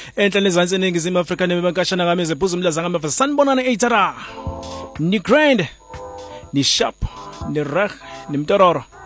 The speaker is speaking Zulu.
enhlane ezansi eningizimu Afrika nebenkashana ngameze phuzu umlaza ngamava sanibonana eitara ni grand ni sharp ni rag ni mtororo